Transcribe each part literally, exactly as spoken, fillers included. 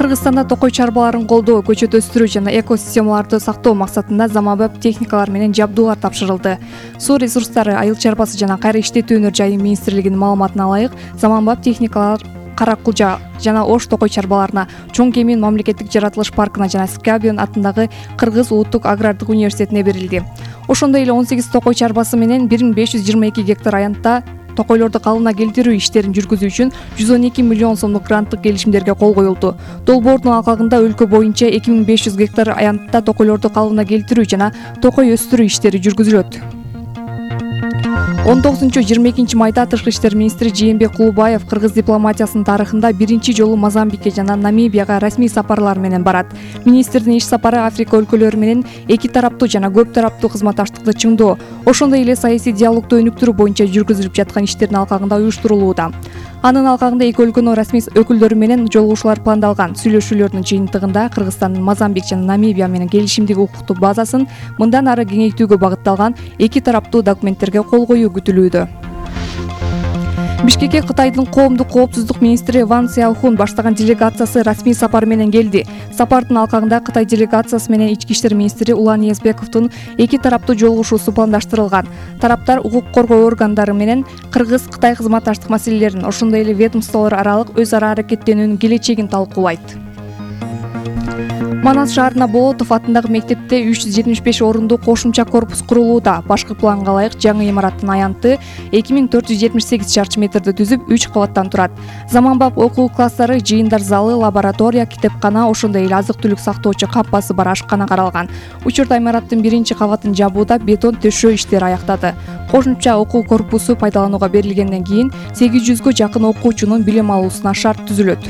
Кыргызстанда токой чарбаларын колдоо, көчөт өстүрүү жана экосистемаларды сактоо максатында заманбап техникалар менен жабдуулар тапшырылды. Суу ресурстары, айыл чарбасы жана кайра иштетүүнөр жайы министрлигинин маалыматына ылайык, заманбап техникалар Каракулжа жана Ош токой чарбаларына, Чоң Кемин мамлекеттик жаратылыш паркына жана Скрябин атындагы Кыргыз улуттук агрардык университетине берилди. Ошондой эле он сегиз токой чарбасы менен бир миң беш жүз жыйырма эки гектар аянтта токойлорду калыбына келтирүү иштерин жүргүзүү үчүн жүз он эки миллион сомдук гранттык келишимдерге кол коюлду. Долбоордун алкагында өлкө боюнча эки миң беш жүз гектар аянтта токойлорду калыбына келтирүү жана токой өстүрүү иштери жүргүзүлөт. он тогузунчу жыйырма экинчи майда Тышкы иштер министри Жээнбек Кулубаев кыргыз дипломатиясынын тарыхында биринчи жолу Мозамбикке жана Намибияга расмий сапарлар менен барат. Министрдин иш сапары Африка өлкөлөрү менен эки тараптуу жана көп тараптуу кызматташтыкты чыңдоо, ошондой эле саясий диалогду өнүктүрүү боюнча жүргүзүлүп жаткан иштердин алкагында уюштурулууда. Анын алкагында эки өлкөнүн расмий өкүлдөрү менен жолугушуулар пландалган. Сүйлөшүүлөрдүн жыйынтыгында Кыргызстандын Мозамбик жана Намибия менен келишимдик укуктук базасын мындан ары кеңейтүүгө багытталган эки тараптуу документтерге кол коюу күтүлүүдө. Бишкекке Кытайдын коомдук коопсуздук министри Ван Сяохун баштаган делегациясы расмий сапар менен келди. Сапардын алкагында Кытай делегациясы менен ички иштер министри Улан Ниязбековдун эки тараптуу жолугушуусу пландаштырылган. Тараптар укук коргоо органдары менен Кыргыз-Кытай кызматташтык маселелерин, ошондой эле ведомстволор аралык өз ара аракеттенүүнүн келечегин талкуулайт. Манас шаарына Болотов атындагы мектепте үч жүз жетимиш беш орундуу кошумча корпус курулууда. Башкы планга ылайык жаңы имараттын аянты эки миң төрт жүз жетимиш сегиз чарчы метрди түзүп, үч кабаттан турат. Заманбап окуу класстары, жыйындар залы, лаборатория, китепкана, ошондой эле азык-түлүк сактоочу каппасы бар ашкана каралган. Учурда имараттын биринчи кабатын жабууда бетон төшөө иштери аяктады. Кошумча окуу корпусу пайдаланууга берилгенден кийин сегиз жүзгө жакын окуучунун билим алуусуна шарт түзүлөт.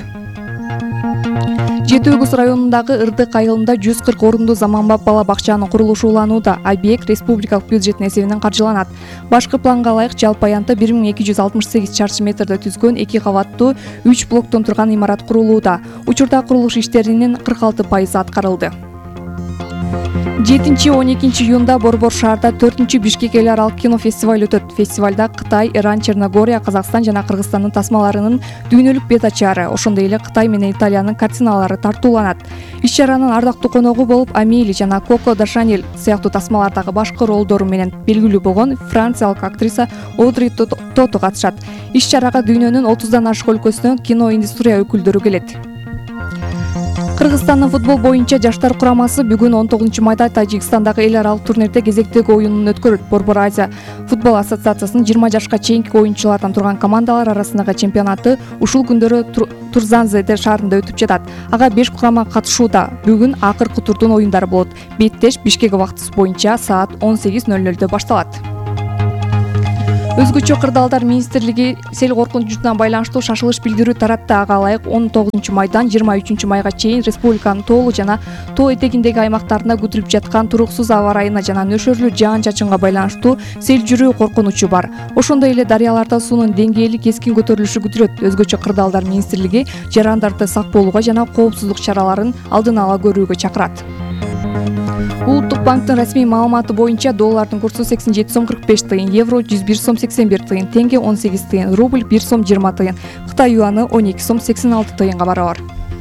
Жети Өгүз районундагы Ырдык айылында жүз кырк орундуу заманбап бала бакчанын курулушу уланууда. Объект республикалык бюджеттин эсебинен каржыланат. Башкы планга ылайык жалпы аянты бир миң эки жүз алтымыш сегиз чарчы метрди түзгөн эки кабаттуу үч блоктон турган имарат курулууда. Учурда курулуш иштеринин кырк алты пайызы аткарылды. жетинчи он экинчи июнда Борбор шаарда төртүнчү Бишкек эл аралык кино фестиваль өтөт. Фестивалда Кытай, Иран, Черногория, Казакстан жана Кыргызстандын тасмаларынын дүйнөлүк бет ачары, ошондой эле Кытай менен Италиянын картиналары тартууланат. Иш-чаранын ардактуу коногу болуп Амели жана Коко да Шанель сыяктуу тасмалардагы башкы ролдору менен белгилүү болгон франциялык актриса Одри Тото катышат. Иш-чарага дүйнөнүн отуздан ашык өлкөсүнөн кино индустрия өкүлдөрү келет. Кыргызстандын футбол боюнча жаштар курамасы бүгүн он тогузунчу майда Тажикстандагы эл аралык турнирде кезектеги оюнун өткөрөт. Борбор Азия футбол ассоциациясынын жыйырма жашка чейинки оюнчулардан турган командалар арасындагы чемпионаты ушул күндөрү Турзанзе шаарында өтүп жатат. Ага беш курама катышууда. Бүгүн акыркы турдун оюндары болот. Беттеш Бишкек убактысы боюнча саат он сегиз ноль нөлдө башталат. Өзгөчө кырдаалдар министрлиги сел коркунучуна байланыштуу шашылыш билдирүү таратты. Ага ылайык он тогузунчу майдан жыйырма үчүнчү майга чейин республиканын тоолуу жана тоо этегиндеги аймактарында күтүлүп жаткан туруксуз аба ырайына жана нөшөрлүү жаан-чачынга байланыштуу сел жүрүү коркунучу бар. Ошондой эле дарыяларда суунун деңгээли кескин көтөрүлүшү күтүлөт. Өзгөчө кырдаалдар министрлиги жарандарды сак болууга жана коопсуздук чараларын алдын ала көрүүгө чакырат. Улуттук банктын расмий маалыматы боюнча доллардын курсу сексен жети сом кырк беш тыйын, евро жүз бир сом сексен бир тыйын, теңге он сегиз тыйын, рубль бир сом жыйырма тыйын, Кытай юаны он эки сом сексен алты тыйынга барабар.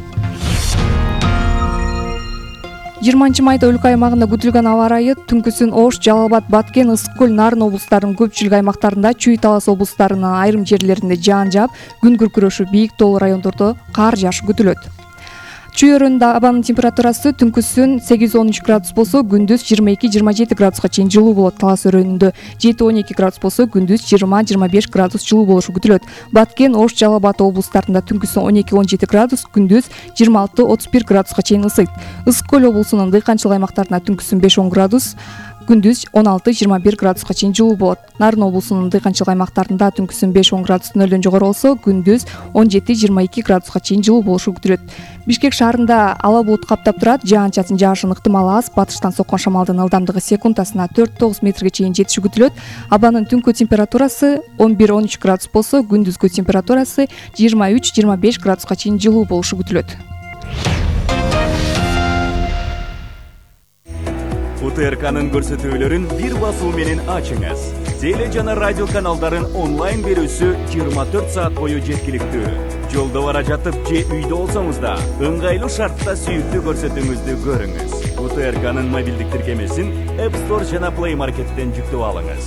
жыйырманчы майда өлкө аймагында күтүлгөн аба ырайы түнкүсүн Ош, Жалал Абад, Баткен, Ысык көл, Нарын облустарынын көпчүлүк аймактарында, Чүй Талас облустарынын айрым жерлеринде жаан жаап, күн күркүрөшү, бийик тоолуу райондордо кар жааш күтүлөт. Чүй өрөөнүндө абанын температурасы түнкүсүн сегиз он үч градус болсо, күндүз жыйырма эки жыйырма жети градуска чейин жылуу болот. Талас өрөөнүндө жети он эки градус болсо, күндүз жыйырма жыйырма беш градус жылуу болушу күтүлөт. Баткен, Ош, Жалал Абад облустарында түнкүсүн он эки он жети градус, күндүз жыйырма алты отуз бир градуска чейин ысыйт. Ысык көл облусунун дыйканчылык аймактарында түнкүсүн беш он градус, күндүз он алты жыйырма бир градуска чейин жылуу болот. Нарын облусунун дыйканчылык аймактарында түнкүсүн беш он градус нөлдөн жогору болсо, күндүз он жети жыйырма эки градуска чейин жылуу болушу күтүлөт. Бишкек шаарында ала булут каптап турат, жаан-чачын жаашын ыктымалы аз, батыштан соккон шамалдын ылдамдыгы секундасына төрт тогуз метрге чейин жетиши күтүлөт. Абанын түнкү температурасы он бир он үч градус болсо, күндүзгү температурасы жыйырма үч жыйырма беш градуска чейин жылуу болушу күтүлөт. УТРКнын көрсөтүүлөрүн бир басуу менен ачыңыз. теле жана радио каналдарын онлайн берүүсү жыйырма төрт саат бою жеткиликтүү. Жолдо бара жатып же үйдө болсоңуз да ыңгайлуу шартта сүйүктүү көрсөтүүңүздү көрүңүз. У Т Р К'нын мобилдик тиркемесин App Store жана Play Market'тен жүктөп алыңыз.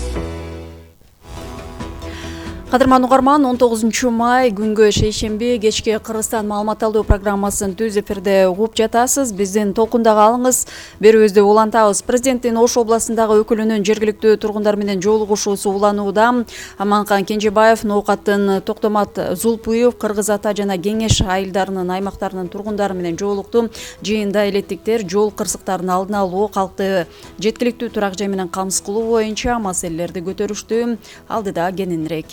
Кадырман угарман, он тогузунчу май күнгө шейшемби кечке Кыргызстан маалымат алуу программасын түз эфирде угуп жатасыз. Биздин толкунда калыңыз. Берүүбүздү улантабыз. Президенттин Ош областындагы өкүлүнүн жергиликтүү тургундар менен жолугушуусу уланууда. Аманкан Кенжебаев, Ноокаттын Токтомат Зулпуев, Кыргыз Ата жана Кеңеш айылдарынын аймактарынын тургундары менен жолукту. Жыйында элеттиктер жол кырсыктарын алдын алуу, калкты жеткиликтүү турак жай менен камсыз кылуу боюнча маселелерди көтөрүштү. Алдыда кененирээк.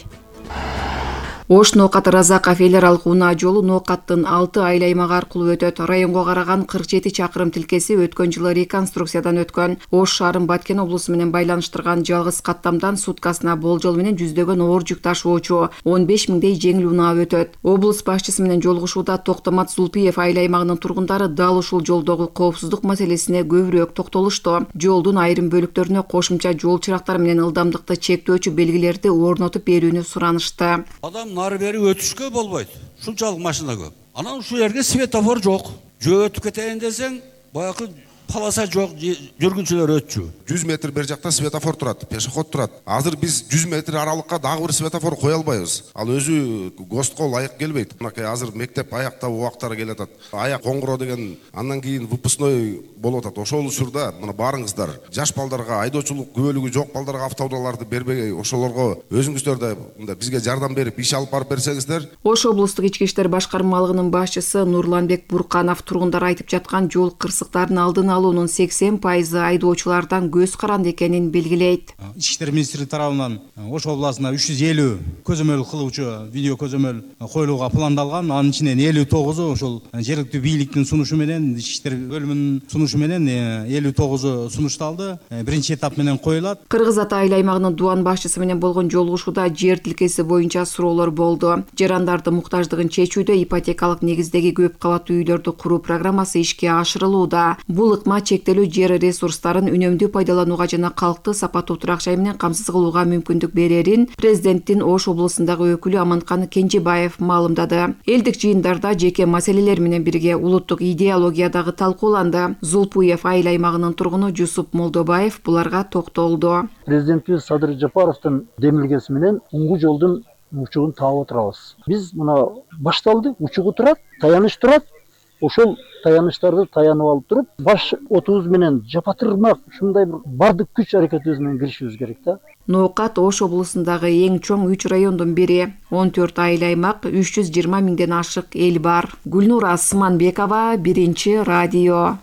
Ош Ноокат Разаков эл аралык унаа жолу Ноокаттын алты айыл аймагы аркылуу өтөт. Районго караган кырк жети чакырым тилкеси өткөн жылы реконструкциядан өткөн. Ош шаарын Баткен облусу менен байланыштырган жалгыз каттамдан суткасына болжол менен жүздөгөн оор жүк ташуучу он беш миңдей жеңил унаа өтөт. Облус башчысы менен жолугушууда Токтомат Зулпиев айыл аймагынын тургундары дал ушул жолдогу коопсуздук маселесине көбүрөөк токтолушту. Жолдун айрым бөлүктөрүнө кошумча жол чырактары менен ылдамдыкты чектөөчү белгилерди орнотуп берүүнү суранышты. Нары бери өтүшкө болбойт. Шунчалык машина көп. Анан ушул жерге светофор жок. Жөө өтүп кетейин десең, баягы полоса жок, жүргүнчүлөр өтчү. жүз метр бер жакта светофор турат, пешеход турат. Азыр биз жүз метр аралыкка дагы бир светофор кое албайбыз. Ал өзү ГОСТко ылайык келбейт. Мынакей азыр мектеп аяктап убактары келатат. Аяк коңгуроо деген андан кийин выпускной болуп атат. Ошол учурда мына барыңыздар. Жаш балдарга айдоочулук күбөлүгү жок балдарга автоунааларды бербей, ошолорго өзүңүздөр да мында бизге жардам берип иш алып барып берсеңиздер. Ош облустук ички иштер башкармалыгынын башчысы Нурланбек Бурканов тургундар айтып жаткан жол кырсыктарын алдын алуунун сексен пайызы айдоочулардан көз каранды экенин белгилейт. Ички иштер министрлиги тарабынан Ош областына үч жүз элүү көзөмөл кылуучу видео көзөмөл коюлууга пландалган. Анын ичинен элүү тогузу ошол жергиликтүү бийликтин сунушу менен, ички иштер бөлүмүнүн сунушу менен элүү тогузу сунушталды. Биринчи этап менен коюлат. Кыргыз Ата айыл аймагынын дубан башчысы менен болгон жолугушууда жер тилкеси боюнча суроолор болду. Жарандардын муктаждыгын чечүүдө ипотекалык негиздеги көп кабаттуу үйлөрдү куруу программасы ишке ашырылууда. Бул ыкма чектелүү жер ресурстарын үнөмдүү пайдаланууга жана калкты сапаттуу турак жай менен камсыз кылууга мүмкүндүк берерин президенттин Ош облусундагы өкүлү Аманкан Кенжебаев маалымдады. Элдик жыйындарда жеке маселелер менен бирге улуттук идеология дагы талкууланды. Зулпуев айыл аймагынын тургуну Жусуп Молдобаев буларга токтолду. Президентибиз Садыр Жапаровдун демилгеси менен уңгу жолдун учугун таап отурабыз. Биз мына башталды, учугу турат, таяныч турат. Ошол таянычтарды таянып алып туруп, баш отубуз менен жапатырмак ушундай бир бардык күч аракетибиз менен киришибиз керек да. Ноокат Ош облусундагы эң чоң үч райондун бири. он төрт айыл аймак, үч жүз жыйырма миңден ашык эл бар. Гүлнура Асманбекова, Биринчи радио.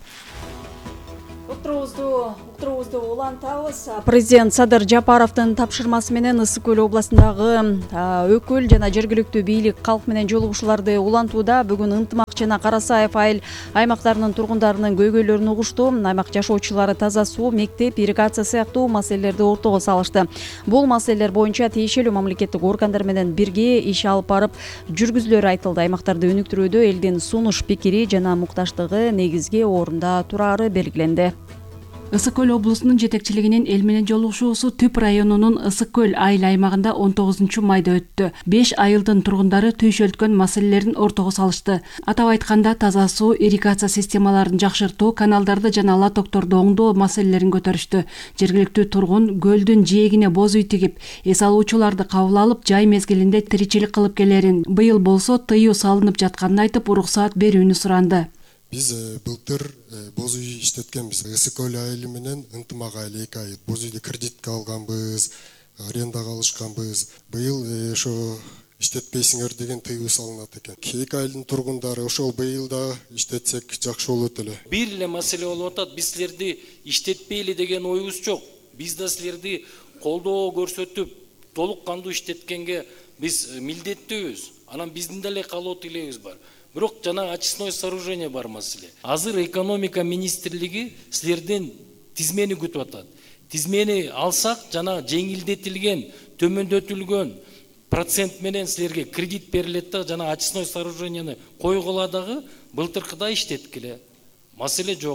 Уктуруубузду улантабыз. Президент Садыр Жапаровдун тапшырмасы менен Ысык Көл областындагы өкүл жана жергиликтүү бийлик калк менен жолугушууларды улантууда. Бүгүн Ынтымак жана Карасаев айыл аймактарынын тургундарынын көйгөйлөрүн угушту. Аймак жашоочулары таза суу, мектеп, ирригация сыяктуу маселелерди ортого салышты. Бул маселелер боюнча тиешелүү мамлекеттик органдар менен бирге иш алып барып жүргүзүлөрү айтылды. Аймактарды өнүктүрүүдө элдин сунуш пикири жана мукташтыгы негизги орунда турары белгиленди. Ысык Көл облусунун жетекчилигинин эл менен жолугушуусу Түп районунун Ысык Көл айыл аймагында он тогузунчу майда өттү. беш айылдын тургундары түйшөлткөн маселелерин ортого салышты. Атап айтканда таза суу, ирригация системаларын жакшыртуу, каналдарды жана латокторду оңдоо маселелерин көтөрүштү. Жергиликтүү тургун көлдүн жээгине боз үй тигип, эс алуучуларды кабыл алып, жай мезгилинде тиричилик кылып келерин, быйыл болсо тыюу салынып жатканын айтып, уруксаат берүүнү суранды. Биз былтыр боз үй иштеткенбиз. Ысык Көл айылы менен Ынтымак айылы эки айыл боз үйдү кредитке алганбыз, арендага алышканбыз. Быйыл ошо иштетпейсиңер деген тыюу салынат экен. Эки айылдын тургундары ошол быйыл да иштетсек жакшы болот эле. Бир эле маселе болуп атат. Биз силерди иштетпейли деген оюбуз жок. Биз да силерди колдоо көрсөтүп, толук кандуу иштеткенге биз милдеттүүбүз. Анан биздин деле калоо тилегибиз бар. Бирок жана очистное сооружение бар маселе. Азыр экономика министрлиги силерден тизмени күтүп атат. Тизмени алсак жана жеңилдетилген, төмөндөтүлгөн процент менен силерге кредит берилет да, жана очистное сооружениени койгула дагы былтыркыдай иштеткиле. Маселе жок.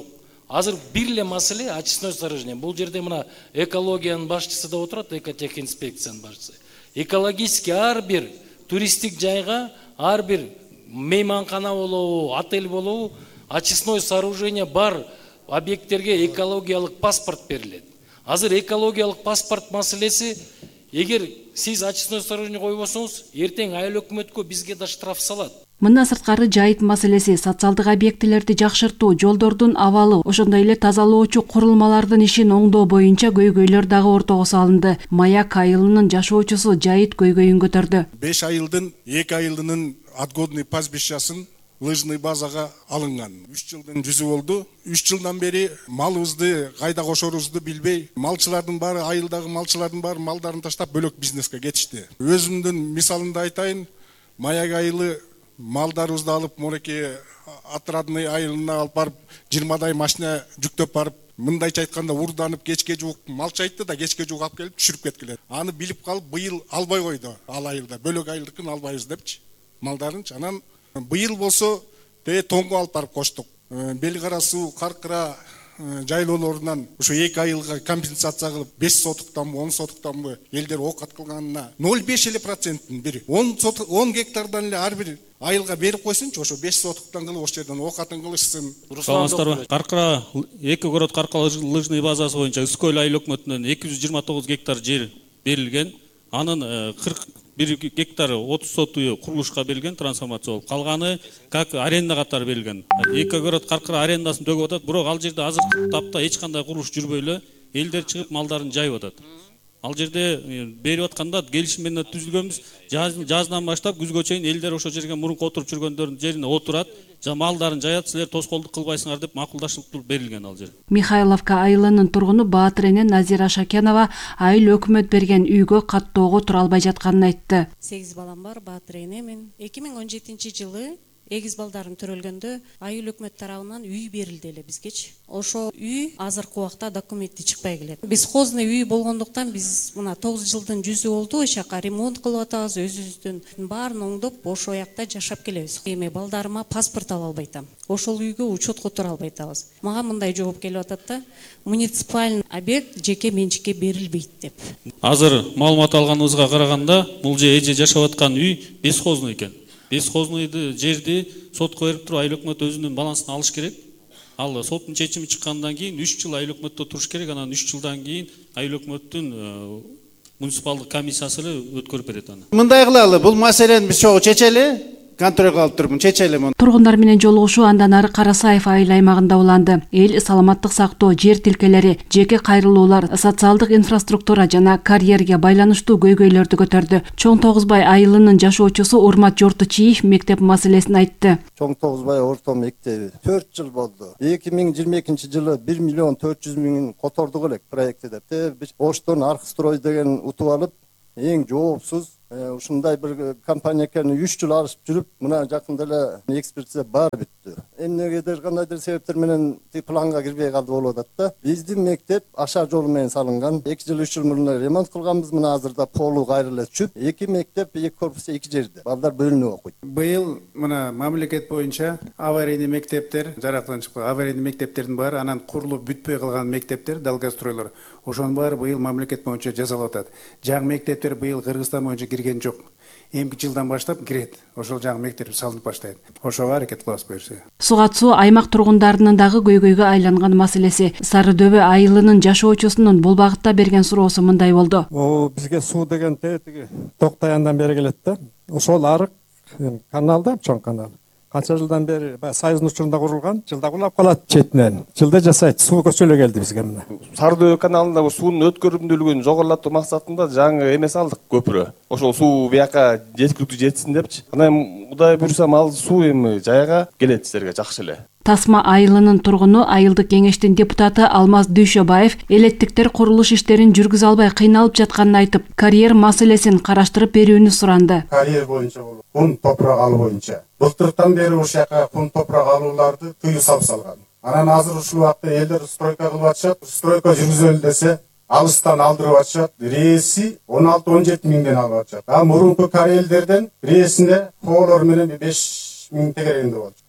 азыр бир эле маселе очистное сооружение. Бул жерде мына экологиянын башчысы да отурат, экотех инспекциянын башчысы. Экологически ар бир туристтик жайга, ар бир мейманкана болобу, отель болобу, очистное сооружение бар объекттерге экологиялык паспорт берилет. Азыр экологиялык паспорт маселеси, эгер сиз очистное сооружение койбосоңуз, эртең айыл өкмөткө бизге да штраф салат. Мындан сырткары жайыт маселеси, социалдык объектилерди жакшыртуу, жолдордун абалы, ошондой эле тазалоочу курулмалардын ишин оңдоо боюнча көйгөйлөр дагы ортого салынды. Маяк айылынын жашоочусу жайыт көйгөйүн көтөрдү. беш айылдын эки айылынын отгодный пастбищасын лыжный базага алынган. үч жылдын жүзү болду. үч жылдан бери малыбызды кайда кошорубузду билбей, малчылардын баары, айылдагы малчылардын баары малдарын таштап бөлөк бизнеске кетишти. Өзүмдүн мисалында айтайын, Маяк айылы малдарыбызды алып, мореке отрадный айылына алып барып, жыйырмадай машина жүктөп барып, мындайча айтканда урданып кечке жуук малчы айтты да кечке жуук алып келип түшүрүп кеткиле. Аны билип калып, быйыл албай койду ал айылда. Бөлөк айылдыкын албайбыз депчи малдарынчы. Анан быйыл болсо те тоңго алып барып коштук. Белгара суу, Каркыра жайлоолорунан ушу эки айылга компенсация кылып беш сотуктанбы, он сотуктанбы элдер оокат кылганына ноль беш эле проценттин бири он сотук он гектардан эле ар бир айылга берип койсунчу, ошо беш сотуктан кылып ошол жерден оокатын кылышсын. Саламатсыздарбы? Каркыра эки город Каркыра лыжный базасы боюнча Үскөл айыл өкмөтүнөн эки жүз жыйырма тогуз гектар жер берилген. Анын кырк бир гектар отуз сотуй курулушка берилген, трансформация болуп, калганы как аренда катары берилген. Эки город Каркыра арендасын төгүп атат, бирок ал жерде азыркы тапта эч кандай курулуш жүрбөй эле элдер чыгып малдарын жайып атат. Ал жерде берип атканда келишим менен түзүлгөнбүз. Жаздан баштап күзгө чейин элдер ошол жерге мурунку отуруп жүргөндөрдүн жерине отурат, малдарын жаят, силер тоскоолдук кылбайсыңар деп макулдашылып берилген ал жер. Михайловка айылынын тургуну Баатыр эне Назира Шакенова айыл өкмөт берген үйгө каттоого тура албай жатканын айтты. сегиз балам бар, Баатыр энемин. эки миң он жетинчи жылы эгиз балдарым төрөлгөндө айыл өкмөт тарабынан үй берилди эле бизгечи. Ошо үй азыркы убакта документи чыкпай келет. Биз хозный үй болгондуктан биз мына тогуз жылдын жүзү болду, ошол жака ремонт кылып атабыз, өзүбүздүн баарын оңдоп, ошол жакта жашап келебиз. Эми балдарыма паспорт ала албай атам. Ошол үйгө учетко тура албай атабыз. Мага мындай жооп келип атат да, муниципаль объект жеке менчикке берилбейт деп. Азыр маалымат алганыбызга караганда, бул же эже жашап аткан үй бесхозный экен. Бесхозныйды жерди сотко берип туруп айыл өкмөт өзүнүн балансына алыш керек. Ал соттун чечими чыккандан кийин үч жыл айыл өкмөттө туруш керек. Анан үч жылдан кийин айыл өкмөттүн муниципалдык комиссиясы эле өткөрүп берет аны. Мындай кылалы, бул маселени биз чогуу чечели. Контролго алып турмун, чечели муну. Тургундар менен жолугушуу андан ары Карасаев айыл аймагында уланды. Эл саламаттык сактоо, жер тилкелери, жеке кайрылуулар, социалдык инфраструктура жана карьерге байланыштуу көйгөйлөрдү көтөрдү. Чоң Тогузбай айылынын жашоочусу Урмат Жортучиев мектеп маселесин айтты. Чоң Тогузбай орто мектеби төрт жыл болду. эки миң жыйырма экинчи жылы бир миллион төрт жүз миң котордук элек проекти деп. Оштон Архстрой деген утуп алып, эң жоопсуз ушундай бир компания экенин үч жыл арышып жүрүп, мына жакында эле экспертиза бар бүттү. Эмнегедир кандайдыр себептер менен планга кирбей калды болуп атат да. Биздин мектеп аша жолу менен салынган. эки жыл үч жыл мурун ремонт кылганбыз, мына азырда полу кайра эле түшүп, эки мектеп, эки корпус эки жерде. Балдар бөлүнүп окуйт. Быйыл мына мамлекет боюнча аварийный мектептер жарактан чыкты. Аварийный мектептердин баары анан курулуп бүтпөй калган мектептер, долгостройлор. Ошонун баары быйыл мамлекет боюнча жасалып атат. Жаңы мектептер быйыл Кыргызстан боюнча кирген жок. Эмки жылдан баштап кирет. Ошол жаңы мектеп салынып баштайт. Ошого аракет кылабыз буюрса. Сугат суу аймак тургундарынын дагы көйгөйгө айланган маселеси. Сары дөбө айылынын жашоочусунун бул багытта берген суроосу мындай болду. О, бизге суу деген теги Токтаяндан бери келет да. Ошол арык каналда, чоң канал. Канча жылдан бери Союздун учурунда курулган, жылда кулап калат четинен. Жылда жасайт, суу көчөлө келди бизге мына. Сарды каналында суунун өткөрүмдүүлүгүн жогорулатуу максатында жаңы эме салдык, көпүрө. Ошол суу бияка жеткиликтүү жетсин депчи. Анан Кудай буйрса ал суу эми жайга келет силерге жакшы эле. Тасма айылынын тургуну айылдык кеңештин депутаты Алмаз Дүйшөбаев элеттиктер курулуш иштерин жүргүзө албай кыйналып жатканын айтып, карьер маселесин караштырып берүүнү суранды. Карьер боюнча болуп, кун топурак алуу боюнча. Былтыртан бери ушул жака кун топурак алууларды тыюу салып салган. Анан азыр ушул убакта элдер стройка кылып атышат. Стройка жүргүзөлү десе, алыстан алдырып атышат. Рейси он алты он жети миңден алып атышат. А мурунку карьерлерден рейсине хоолор менен беш миң тегерегинде болчу.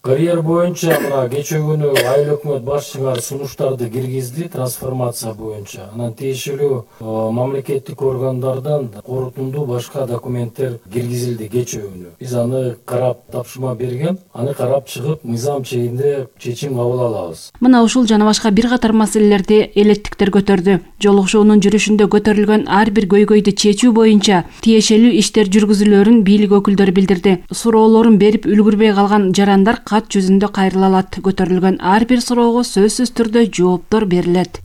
Карьер боюнча мына кечээ күнү айыл өкмөт башчылары сунуштарды киргизди трансформация боюнча. Анан тиешелүү мамлекеттик органдардан корутундуу башка документтер киргизилди кечээ күнү. Биз аны карап тапшырма берген, аны карап чыгып мыйзам чегинде чечим кабыл алабыз. Мына ушул жана башка бир катар маселелерди элеттиктер көтөрдү. Жолугушуунун жүрүшүндө көтөрүлгөн ар бир көйгөйдү чечүү боюнча тиешелүү иштер жүргүзүлөөрүн бийлик өкүлдөрү билдирди. Суроолорун берип үлгүрбөй калган жарандар кат жүзүндө кайрыла алат. Көтөрүлгөн ар бир суроого сөзсүз түрдө жооптор берилет.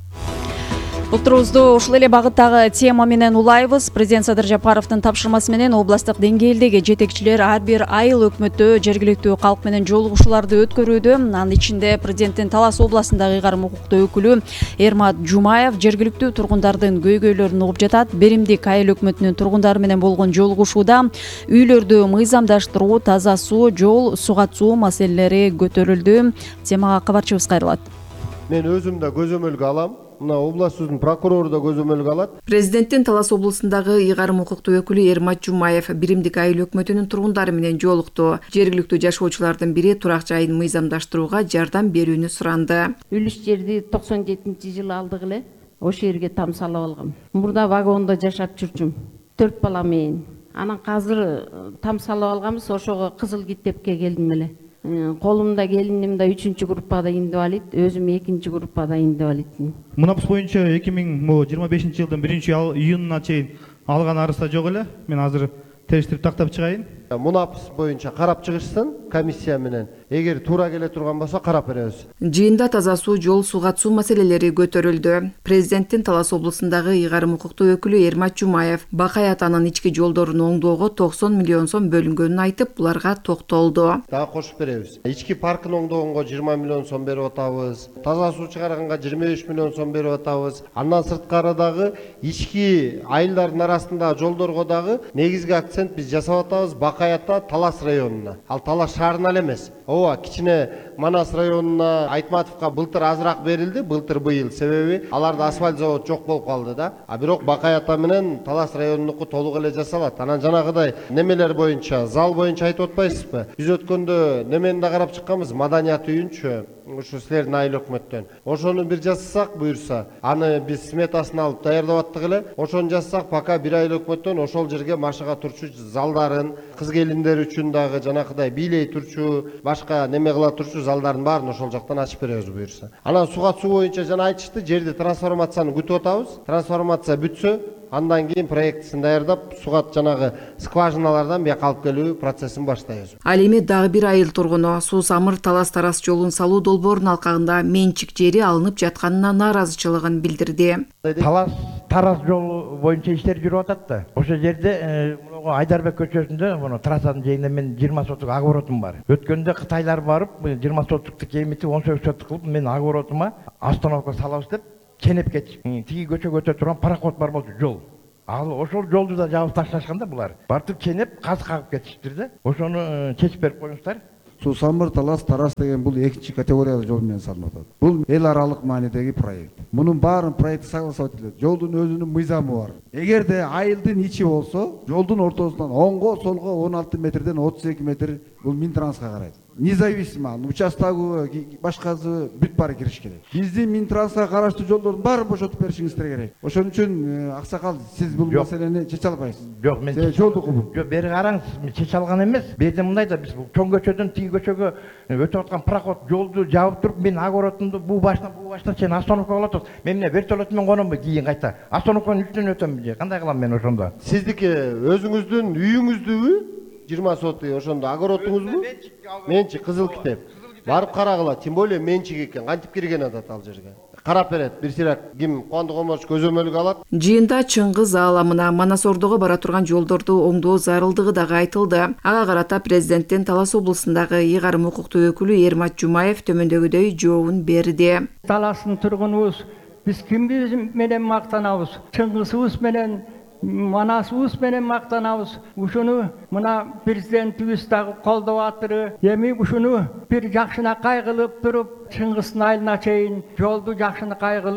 Отурубузду ушул эле багыттагы тема менен улайбыз. Президент Садыр Жапаровдун тапшырмасы менен областык деңгээлдеги жетекчилер ар бир айыл өкмөттө жергиликтүү калк менен жолугушууларды өткөрүүдө. Анын ичинде президенттин Талас областындагы ыйгарым укуктуу өкүлү Эрмат Жумаев жергиликтүү тургундардын көйгөйлөрүн угуп жатат. Беримдик айыл өкмөтүнүн тургундары менен болгон жолугушууда үйлөрдү мыйзамдаштыруу, таза суу, жол, суга суу маселелери көтөрүлдү. Темага кабарчыбыз кайрылат. Мен өзүм да көзөмөлгө алам. Мына областыбыздын прокурору да көзөмөлгө алат. Президенттин Талас областындагы ыйгарым укуктуу өкүлү Эрмат Жумаев биримдик айыл өкмөтүнүн тургундары менен жолукту. Жергиликтүү жашоочулардын бири турак жайын мыйзамдаштырууга жардам берүүнү суранды. Үлүш жерди токсон жетинчи жылы алдык эле. Ошол жерге там салып алгам. Мурда вагондо жашап жүрчүм. төрт бала менен. Анан казыр там салып алганбыз, ошого Кызыл Китепке келдим эле. Колумда келиним да үчүнчү группада инвалид, өзүм экинчи группада инвалидмин. Мунапс боюнча эки миң жыйырма бешинчи жылдын биринчи июнуна чейин алган арызда жок эле. Мен азыр териштирип тактап чыгайын. Мунапс боюнча карап чыгышсын комиссия менен. Эгер туура келе турган болсо карап беребиз. Жыйында таза суу, жол, суга суу маселелери көтөрүлдү. Президенттин Талас областындагы ыйгарым укуктуу өкүлү Эрмат Жумаев Бакай атанын ички жолдорун оңдоого токсон миллион сом бөлүнгөнүн айтып, буларга токтолду. Дагы кошуп беребиз. Ички паркын оңдогонго жыйырма миллион сом берип атабыз. Таза суу чыгарганга жыйырма беш миллион сом берип атабыз. Андан сырткары дагы ички айылдардын арасындагы жолдорго дагы негизги акцент биз жасап атабыз. Бакай ата Талас районуна. Ал Талас шаарына эле эмес. Ооба, кичине Манас районуна Айтматовго былтыр азыраак берилди, былтыр быйыл, себеби аларда асфальт завод жок болуп калды да. А бирок Бакай ата менен Талас районунуку толук эле жасалат. Анан жанагыдай немелер боюнча, зал боюнча айтып атпайсызбы? Биз өткөндө немени да карап чыкканбыз, маданият үйүнчү. Ушу силердин айыл өкмөттөн. Ошону бир жасасак буюрса, аны биз сметасын алып даярдап аттык эле. Ошону жасасак, пока бир айыл өкмөттөн ошол жерге машыга турчу залдарын, кыз келиндер үчүн дагы жанакыдай бийлей турчу, башка неме кыла турчу залдардын баарын ошол жактан ачып беребиз буюрса. Анан суга суу боюнча жана айтышты, жерди трансформацияны күтүп атабыз. Трансформация бүтсө, андан кийин проектисин даярдап, суга жанагы скважиналардан бияка алып келүү процессин баштайбыз. Ал эми дагы бир айыл тургуну Суу Самыр Талас Тарас жолун салуу долбоорунун алкагында менчик жери алынып жатканына нааразычылыгын билдирди. Талас Тарас жолу боюнча иштер жүрүп атат да. Ошол жерде Айдарбек көчөсүндө муну трассанын жээгинде мен жыйырма соттук огородум бар. Өткөндө Кытайлар барып, жыйырма соттукту кемитип он сегиз соттук кылып, мен огородума остановка салабыз деп кенеп кетишип. Тиги көчөгө өтө турган пароход бар болчу, жол. Ал ошол жолду да жабып ташташканда булар. Бартып кенеп каз кагып кетиштир да. Ошону чечип берип коюңуздар. Суу Самыр Талас Тарас деген бул экинчи категорияда жол менен салынып атат. Бул эл аралык маанидеги проект. Мунун баарын проект согласовать этилет. Жолдун өзүнүн мыйзамы бар. Эгерде айылдын ичи болсо, жолдун ортосунан оңго, солго он алты метрден отуз эки метр бул Минтрансга карайт. Независимо, участогу башкасы бүт баары кириш керек. Биздин Минтрансга караштуу жолдордун баарын бошотуп беришиңиздер керек. Ошон үчүн аксакал, сиз бул маселени чече албайсыз. Жок, мен жолду кубу. Жок, бери караңыз, мен чече алган эмес. Берде мындай да, биз чоң көчөдөн тиги көчөгө өтүп аткан пароход жолду жабып туруп, мен огородумду бул баштан бул баштан чейин остановка кылып атат. Мен эмне вертолет менен кономбу кийин кайта? Остановканын үстүнөн өтөмбү же? Кандай кылам мен ошондо? Сиздики өзүңүздүн үйүңүздүбү? жыйырма сотый ошондо огородуңузбу? Менчик Кызыл Китеп. Барып карагыла, тем более менчик экен. Кантип кирген атат ал жерге? Карап берет. Бир сирак ким Кубандык Омарович көзөмөлгө алат. Жыйында Чыңгыз ааламына Манас Ордого бара турган жолдорду оңдоо зарылдыгы дагы айтылды. Ага карата президенттин Талас областындагы ыйгарым укуктуу өкүлү Эрмат Жумаев төмөндөгүдөй жообун берди. Таластын тургунубуз биз кимбиз менен мактанабыз? Чыңгызыбыз менен, Манасыбыз менен мактанабыз. Ушуну мына президентибиз дагы колдоп атыры. Эми ушуну бир жакшынакай кылып туруп, Чыңгыздын айылына чейин жолду жакшынакай кылып,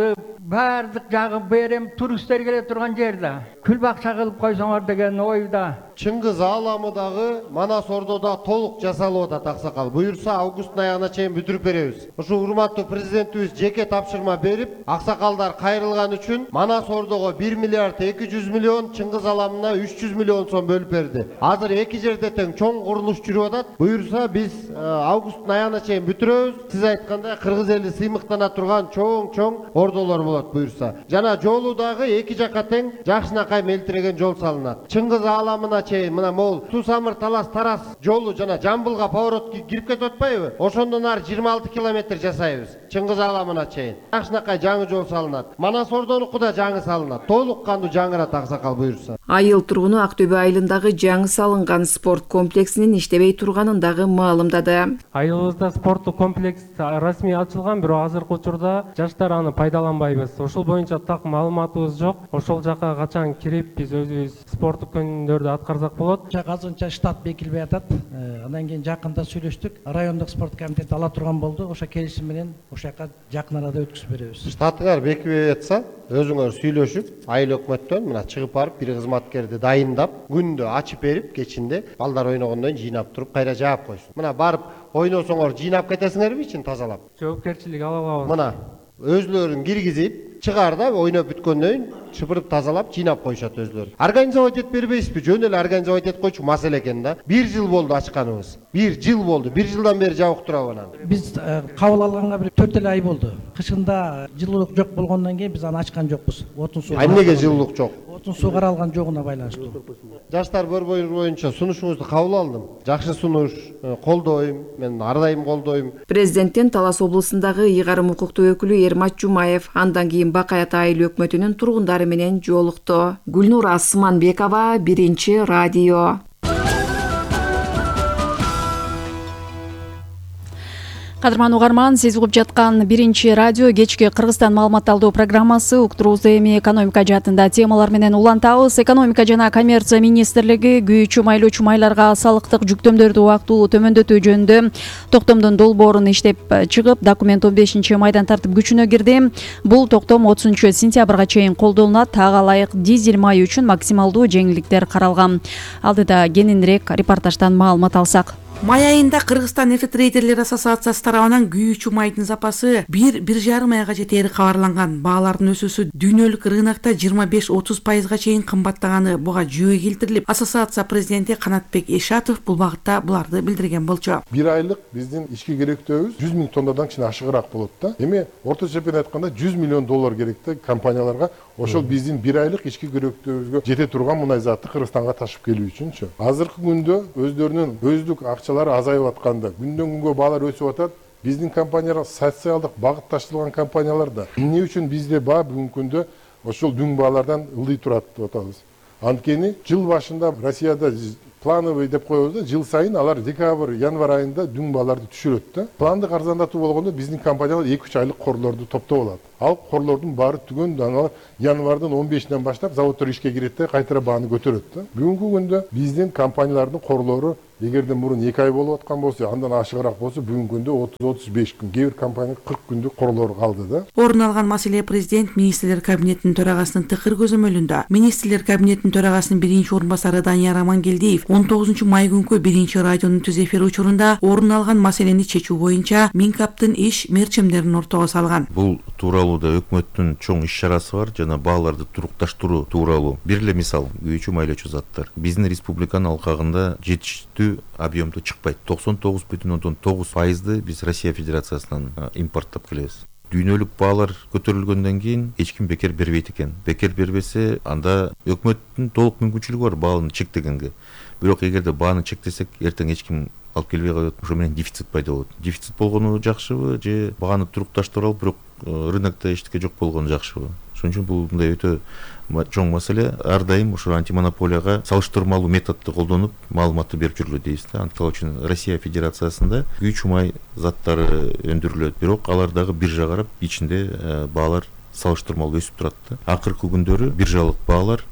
баардык жагы берем туристтер келе турган жерде күл бакча кылып койсоңор деген ойда. Чыңгыз ааламы дагы Манас Ордода толук жасалып атат аксакал. Буюрса августтун аягына чейин бүтүрүп беребиз. Ушу урматтуу президентибиз жеке тапшырма берип, аксакалдар кайрылган үчүн Манас Ордого бир миллиард эки жүз миллион, Чыңгыз ааламына үч жүз миллион сом бөлүп берди. Азыр эки жерде тең чоң курулуш жүрүп атат. Буюрса биз августтун аягына чейин бүтүрөбүз. Сиз айткандай кыргыз эли сыймыктана турган чоң-чоң ордолор болот буюрса. Жана жолу дагы эки жакка тең жакшынакай мелтиреген жол салынат. Чыңгыз ааламына чейин мына могул Тусамыр Талас Тарас жолу жана Жамбылга поворот кирип кетип атпайбы? Ошондон ары жыйырма алты километр жасайбыз. Чыңгыз ааламына чейин. Жакшынакай жаңы жол салынат. Манас Ордонуку да жаңы салынат. Толук кандуу жаңырат аксакал буюрса. Айыл тургуну Актөбө айылындагы жаңы салынган спорт комплексинин иштебей турганын дагы маалымдады. Айылыбызда спорттук комплекс расмий ачылган, бирок азыркы учурда жаштар аны пайдаланбайбыз. Ошол боюнча так маалыматыбыз жок. Ошол жака качан кирип биз өзүбүз спорттук күндөрдү аткарсак болот. Азырынча штат бекилбей атат. Андан кийин жакында сүйлөштүк. Райондук спорт комитети ала турган болду. Ошо келишим менен ошол жака жакын арада өткүзүп беребиз. Штатыңар бекилбей атса, өзүңөр сүйлөшүп, айыл өкмөттөн мына чыгып барып бир кызматкерди дайындап, күндө ачып берип, кечинде балдар ойногондон жыйнап туруп, кайра жаап койсун. Мына барып ойносоңор жыйнап кетесиңерби ичин тазалап? Жоопкерчилик ала алабыз. Мына өзлөрүн киргизип, чыгарда ойноп бүткөндөн кийин чыпырып тазалап жыйнап коюшат өзлөрү. Организовать этип бербейсизби? Жөн эле организовать этип койчу маселе экен да. Бир жыл болду ачканыбыз. Бир жыл болду. Бир жылдан бери жабык турабы анан. Биз кабыл алганга бир төрт эле ай болду. Кышында жылуулук жок болгондон кийин биз аны ачкан жокпуз. Отун суу. Эмнеге жылуулук жок? Отун суу каралган жогуна байланыштуу. Жаштар борбору боюнча сунушуңузду кабыл алдым. Жакшы сунуш, колдойм, мен ар дайым колдойм. Президенттин Талас облусундагы ыйгарым укуктуу өкүлү Эрмат Жумаев андан кийин Бакай Ата айыл өкмөтүнүн тургундары менен жолукту. Гүлнур Асманбекова, Биринчи радио. Кадырман угарман, сиз угуп жаткан Биринчи радио кечки Кыргызстан маалымат алуу программасы. Уктуруубузду эми экономика жаатында темалар менен улантабыз. Экономика жана коммерция министрлиги күйүүчү майлуу чумайларга салыктык жүктөмдөрдү убактылуу төмөндөтүү жөнүндө токтомдун долбоорун иштеп чыгып, документ он бешинчи майдан тартып күчүнө кирди. Бул токтом отузунчу сентябрга чейин колдонулат. Ага ылайык дизель майы үчүн максималдуу жеңилдиктер каралган. Алдыда кененирээк репортаждан маалымат алсак. Май айында Кыргызстан нефтетрейдерлер ассоциациясы тарабынан күйүүчү майдын запасы бир бир жарым айга жетери кабарланган. Баалардын өсүүсү дүйнөлүк рынокто жыйырма беш отуз пайызга чейин кымбаттаганы буга жүйө келтирилип, ассоциация президенти Канатбек Эшатов бул багытта буларды билдирген болчу. Бир айлык биздин ички керектөөбүз жүз миң тоннадан кичине ашыгыраак болот да. Эми орто чепен айтканда жүз миллион доллар керек да компанияларга. Ошол биздин бир айлык ички керектөөбүзгө жете турган мунай затты Кыргызстанга ташып келүү үчүнчү. Азыркы күндө өздөрүнүн көздүк акчалары азайып атканда, күндөн күнгө баалар өсүп атат. Биздин компаниялар социалдык багытташтырылган компаниялар да. Эмне үчүн бизде баа бүгүнкү күндө ошол дүң баалардан ылдый турат деп атабыз. Анткени жыл башында Россияда плановый деп коебуз да, жыл сайын алар декабрь, январь айында дүң бааларды түшүрөт да. Пландык арзандатуу болгондо биздин компаниялар эки үч айлык корлорду топтоп алат. Ал корлордун баары түгөн, алар январдын он бешинен баштап заводдор ишке кирет да, кайтара бааны көтөрөт да. Бүгүнкү күндө биздин компаниялардын корлору эгерде мурун эки ай болуп аткан болсо, андан ашыгыраак болсо, бүгүнкү күндө отуз отуз беш күн, кээ бир компания кырк күндүк корлору калды да. Орун алган маселе президент министрлер кабинетинин төрагасынын тыкыр көзөмөлүндө. Министрлер кабинетинин төрагасынын биринчи орун басары Данияр Амангелдиев он тогузунчу май күнкү Биринчи радионун түз эфир учурунда орун алган маселени чечүү боюнча Минкаптын иш мерчемдерин ортого салган. Бул тууралууда өкмөттүн чоң иш чарасы бар, жана бааларды турукташтыруу тууралуу. Бир эле мисал, күйүүчү майлоочу заттар. Биздин республиканын алкагында жетиштүү объемдо чыкпайт. токсон тогуз бүтүн ондон тогуз пайызды биз Россия Федерациясынан импорттоп келебиз. Дүйнөлүк баалар көтөрүлгөндөн кийин эч ким бекер бербейт экен. Бекер бербесе, анда өкмөттүн толук мүмкүнчүлүгү бар бааны чектегенге. Бирок эгерде бааны чектесек, эртең эч ким алып келбей коет. Ошо менен дефицит пайда болот. Дефицит болгону жакшыбы же бааны турукташтырып алып, бирок рынокто эчтеке жок болгону жакшыбы? Ошон үчүн бул мындай өтө чоң маселе. Ар дайым ошо антимонополияга салыштырмалуу методду колдонуп, маалыматты берип жүрүлөт дейбиз да. Антал үчүн Россия Федерациясында күйүүчү май заттары өндүрүлөт, бирок алар дагы биржа карап, ичинде баалар салыштырмалуу өсүп турат да. Акыркы күндөрү биржалык баалар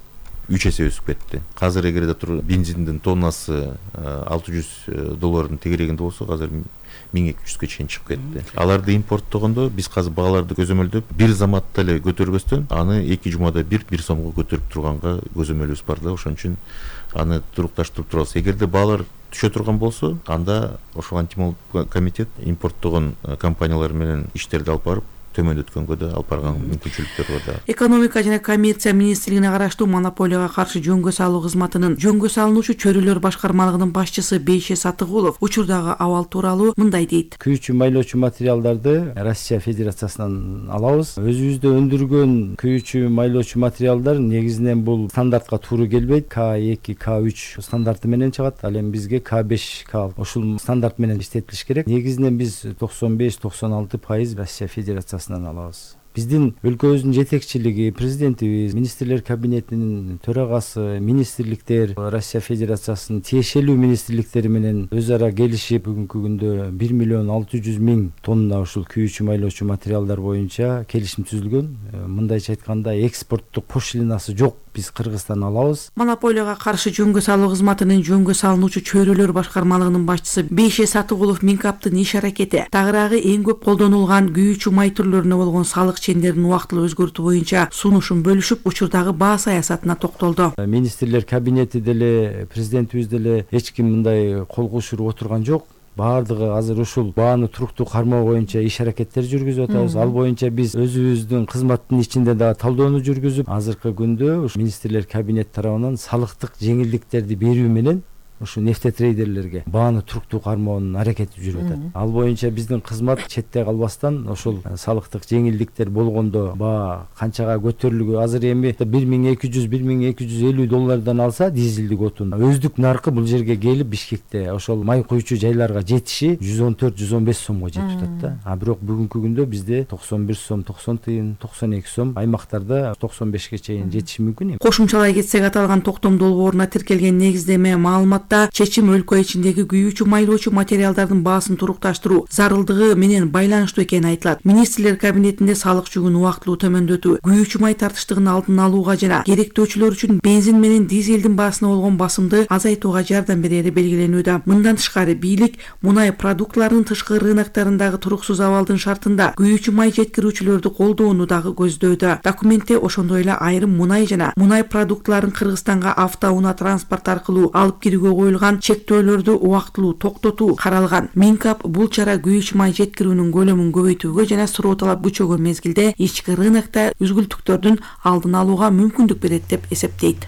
үч эсе өсүп кетти. Азыр эгерде бензиндин тоннасы алты жүз доллардын тегерегинде болсо, азыр миң эки жүзгө чейин чыгып кетти. Аларды импорттогондо биз азыр бааларды көзөмөлдөп, бир заматта эле көтөрбөстөн, аны эки жумада бир бир сомго көтөрүп турганга көзөмөлүбүз бар да, ошон үчүн аны турукташтырып турабыз. Эгерде баалар түшө турган болсо, анда ошо антимонополдук комитет импорттогон компаниялар менен иштерди алып барып, төмөндөткөнгө да алып барган мүмкүнчүлүктөр бар. Экономика жана коммерция министрлигине караштуу монополияга каршы жөнгө салуу кызматынын жөнгө салынуучу чөйрөлөр башкармалыгынын башчысы Бейше Сатыгулов учурдагы абал тууралуу мындай дейт. Күйүүчү майлоочу материалдарды Россия Федерациясынан алабыз. Өзүбүздө өндүргөн күйүүчү майлоочу материалдар негизинен бул стандартка туура келбейт. К эки, К үч стандарты менен чыгат. Ал эми бизге К беш, К ушул стандарт менен иштетилиш керек. Негизинен биз токсон беш токсон алты пайыз Россия Федерациясынан алабыз. Биздин өлкөбүздүн жетекчилиги, президентибиз, министрлер кабинетинин төрагасы, министрликтер, Россия Федерациясынын тиешелүү министрликтери менен өз ара келишип, бүгүнкү күндө бир миллион алты жүз миң тонна ушул күйүүчү майлоочу материалдар боюнча келишим түзүлгөн. Мындайча айтканда, экспорттук пошлинасы жок. Биз Кыргызстан алабыз. Монополияга каршы жөнгө салуу кызматынын жөнгө салынуучу чөйрөлөр башкармалыгынын башчысы Бейше Сатыгулов Минкаптын иш аракети тагыраагы эң көп колдонулган күйүүчү май түрлөрүнө болгон салык чендерин убактылуу өзгөртүү боюнча сунушун бөлүшүп, учурдагы баа саясатына токтолду. Министрлер кабинети деле, президентибиз деле эч ким мындай кол кушуруп отурган жок. Баардыгы азыр ушул бааны туруктуу кармоо боюнча иш аракеттер жүргүзүп атабыз. Ал боюнча биз өзүбүздүн кызматтын ичинде дагы талдоону жүргүзүп, азыркы күндө ушу министрлер кабинет тарабынан салыктык жеңилдиктерди берүү менен ушу нефтетрейдерлерге бааны туруктуу кармоонун аракети жүрүп атат. Ал боюнча биздин кызмат четте калбастан ошол салыктык жеңилдиктер болгондо баа канчага көтөрүлгө, азыр эми бир миң эки жүз бир миң эки жүз элүү доллардан алса дизелдик отун, өздүк наркы бул жерге келип Бишкекте ошол май куючу жайларга жетиши жүз он төрт жүз он беш сомго жетип атат да. А бирок бүгүнкү күндө бизде токсон бир сом, токсон тыйын, токсон эки сом, аймактарда токсон бешке чейин жетиши мүмкүн. Кошумчалай кетсек, аталган токтом долбооруна тиркелген негиздеме маалымат чечим өлкө ичиндеги күйүүчү майлоочу материалдардын баасын турукташтыруу зарылдыгы менен байланыштуу экени айтылат. Министрлер кабинетинде салык жүгүн убактылуу төмөндөтүү, күйүүчү май тартыштыгын алдын алууга жана керектөөчүлөр үчүн бензин менен дизелдин баасына болгон басымды азайтууга жардам берери белгиленүүдө. Мындан тышкары бийлик мунай продуктларынын тышкы рыноктарындагы туруксуз абалдын шартында күйүүчү май жеткирүүчүлөрдү колдоону дагы көздөдө. Документте ошондой эле айрым мунай жана мунай продуктларын Кыргызстанга автоунаа транспорт аркылуу алып кирүүгө коюлган чектөөлөрдү убактылуу токтотуу каралган. Минкап бул чара күйүүчү май жеткирүүнүн көлөмүн көбөйтүүгө жана суроо талап күчөгөн мезгилде ички рынокто үзгүлтүктөрдүн алдын алууга мүмкүндүк берет деп эсептейт.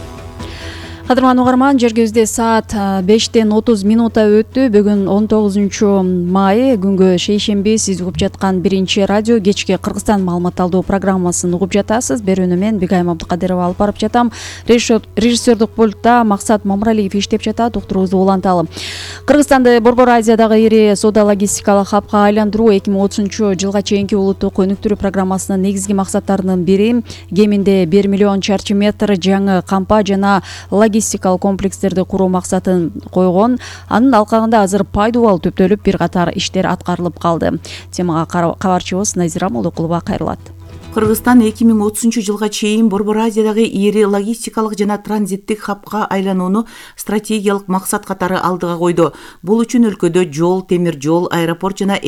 Кадырман угарман, жергибизде саат бештен отуз минута өттү. Бүгүн он тогузунчу май күнгө шейшемби. Сиз угуп жаткан биринчи радио кечки Кыргызстан маалымат алуу программасын угуп жатасыз. Берүүнү мен Бигайым Абдыкадырова алып барып жатам. Режиссердик пультта Максат Мамралиев иштеп жатат. Уктуруубузду уланталы. Кыргызстанды Борбор Азиядагы ири соода логистикалык хабка айландыруу эки миң отузунчу жылга чейинки улуттук өнүктүрүү программасынын негизги максаттарынын бири кеминде бир миллион чарчы метр жаңы кампа жана логистикалык комплекстерди куруу максатын койгон. Анын алкагында азыр пайдубал төптөлүп бир катар иштер аткарылып калды. Темага кабарчыбыз Назира Молдокулова кайрылат. Кыргызстан эки миң отузунчу жылга чейин Борбор Азиядагы ири логистикалык жана транзиттик хабка айланууну стратегиялык максат катары алдыга койду. Бул үчүн өлкөдө жол, темир жол, аэропорт жана